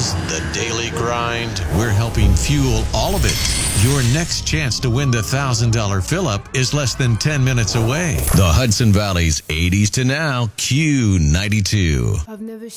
weekends, the daily grind. We're helping fuel all of it. Your next chance to win the $1,000 fill-up is less than 10 minutes away. The Hudson Valley's 80s to now Q92. I've never